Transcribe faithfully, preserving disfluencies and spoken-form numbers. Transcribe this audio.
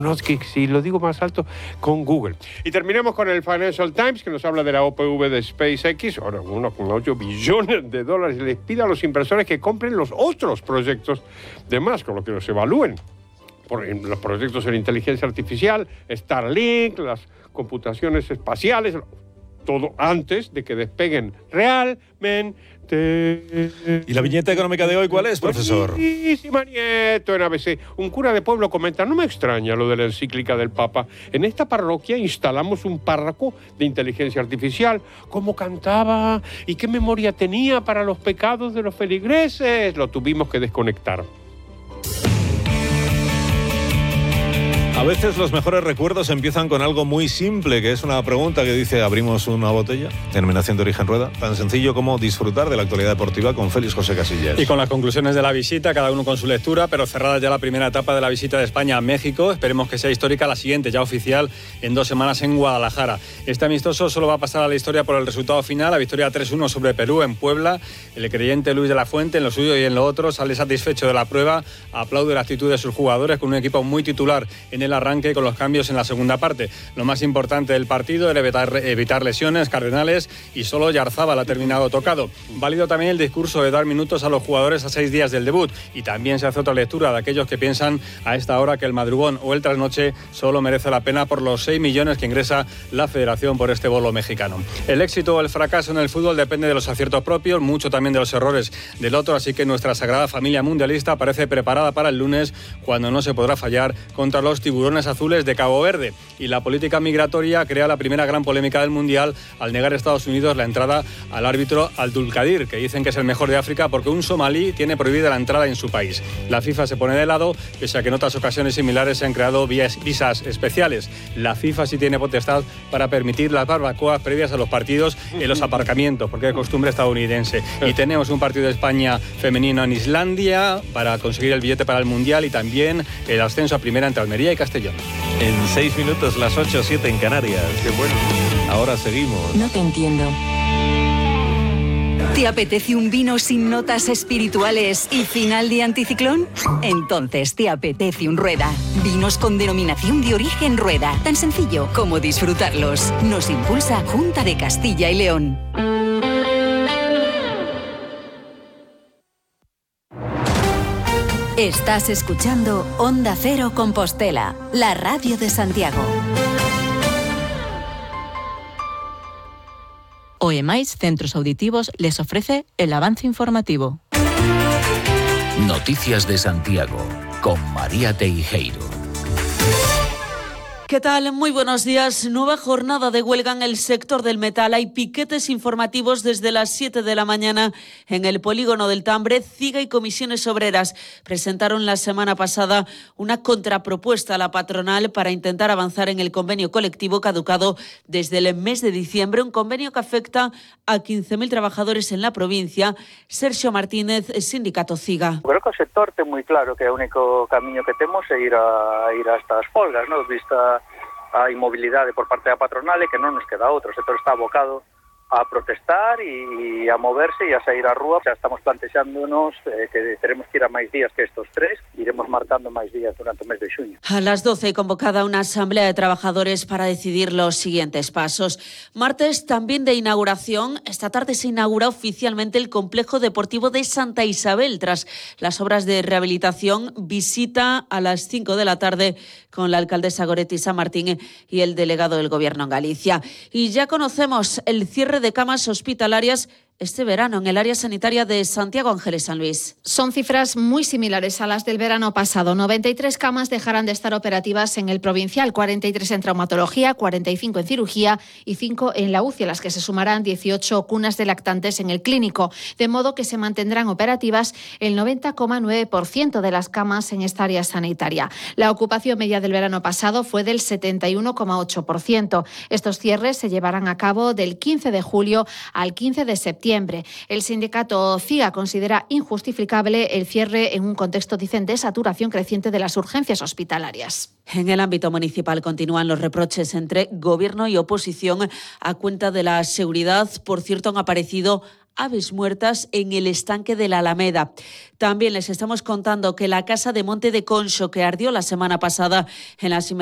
No, que si lo digo más alto, con Google. Y terminemos con el Financial Times, que nos habla de la O P V de SpaceX, ahora uno coma ocho billones de dólares, y les pide a los inversores que compren los otros proyectos de más, con lo que los evalúen. Por los proyectos en inteligencia artificial, Starlink, las computaciones espaciales, todo antes de que despeguen realmente. ¿Y la viñeta económica de hoy cuál es, profesor? Buenísima, Nieto, en A B C. Un cura de pueblo comenta: no me extraña lo de la encíclica del Papa. En esta parroquia instalamos un párroco de inteligencia artificial. ¿Cómo cantaba? ¿Y qué memoria tenía para los pecados de los feligreses? Lo tuvimos que desconectar. A veces los mejores recuerdos empiezan con algo muy simple, que es una pregunta que dice: ¿abrimos una botella? Denominación de origen rueda. Tan sencillo como disfrutar de la actualidad deportiva con Félix José Casillas. Y con las conclusiones de la visita, cada uno con su lectura, pero cerrada ya la primera etapa de la visita de España a México. Esperemos que sea histórica la siguiente, ya oficial, en dos semanas en Guadalajara. Este amistoso solo va a pasar a la historia por el resultado final, la victoria tres uno sobre Perú en Puebla. El creyente Luis de la Fuente, en lo suyo y en lo otro, sale satisfecho de la prueba, aplaude la actitud de sus jugadores, con un equipo muy titular en el arranque, con los cambios en la segunda parte. Lo más importante del partido era evitar, evitar lesiones cardinales, y solo Yarzábal ha terminado tocado. Válido también el discurso de dar minutos a los jugadores a seis días del debut, y también se hace otra lectura de aquellos que piensan a esta hora que el madrugón o el trasnoche solo merece la pena por los seis millones que ingresa la federación por este bolo mexicano. El éxito o el fracaso en el fútbol depende de los aciertos propios, mucho también de los errores del otro, así que nuestra sagrada familia mundialista parece preparada para el lunes, cuando no se podrá fallar contra los tiburones azules de Cabo Verde. Y la política migratoria crea la primera gran polémica del Mundial al negar a Estados Unidos la entrada al árbitro Abdulkadir, que dicen que es el mejor de África porque un somalí tiene prohibida la entrada en su país. La FIFA se pone de lado, pese a que en otras ocasiones similares se han creado visas especiales. La FIFA sí tiene potestad para permitir las barbacoas previas a los partidos en los aparcamientos, porque es costumbre estadounidense. Y tenemos un partido de España femenino en Islandia para conseguir el billete para el Mundial, y también el ascenso a primera entre Almería y Castellón. En seis minutos, las ocho, siete en Canarias. Qué bueno. Ahora seguimos. No te entiendo. ¿Te apetece un vino sin notas espirituales y final de anticiclón? Entonces te apetece un Rueda. Vinos con denominación de origen Rueda. Tan sencillo como disfrutarlos. Nos impulsa Junta de Castilla y León. Estás escuchando Onda Cero Compostela, la radio de Santiago. O E M A I S Centros Auditivos les ofrece el avance informativo. Noticias de Santiago, con María Teijeiro. ¿Qué tal? Muy buenos días. Nueva jornada de huelga en el sector del metal. Hay piquetes informativos desde las siete de la mañana en el polígono del Tambre. CIGA y comisiones obreras presentaron la semana pasada una contrapropuesta a la patronal para intentar avanzar en el convenio colectivo caducado desde el mes de diciembre, un convenio que afecta a quince mil trabajadores en la provincia. Sergio Martínez, sindicato CIGA. Creo que o sector ten moi claro que o único camiño que temos é ir a ir a estas folgas, ¿no? Vista a inmovilidade por parte da patronal e que non nos queda outro. O sector está abocado a protestar e a moverse e a sair á rúa. Xa estamos plantexándonos eh, que teremos que ir a máis días que estos tres. Iremos marcando máis días durante o mes de xuño. A las doce convocada una asamblea de trabajadores para decidir los siguientes pasos. Martes también de inauguración. Esta tarde se inaugura oficialmente el complejo deportivo de Santa Isabel tras las obras de rehabilitación. Visita a las cinco de la tarde con la alcaldesa Goretti San Martín y el delegado del Gobierno en Galicia. Y ya conocemos el cierre de camas hospitalarias este verano en el área sanitaria de Santiago. Ángeles San Luis. Son cifras muy similares a las del verano pasado. noventa y tres camas dejarán de estar operativas en el provincial, cuarenta y tres en traumatología, cuarenta y cinco en cirugía y cinco en la U C I, a las que se sumarán dieciocho cunas de lactantes en el clínico, de modo que se mantendrán operativas el noventa coma nueve por ciento de las camas en esta área sanitaria. La ocupación media del verano pasado fue del setenta y uno coma ocho por ciento. Estos cierres se llevarán a cabo del quince de julio al quince de septiembre. El sindicato CIGA considera injustificable el cierre en un contexto, dicen, de saturación creciente de las urgencias hospitalarias. En el ámbito municipal continúan los reproches entre gobierno y oposición a cuenta de la seguridad. Por cierto, han aparecido aves muertas en el estanque de la Alameda. También les estamos contando que la casa de Monte de Concho, que ardió la semana pasada en las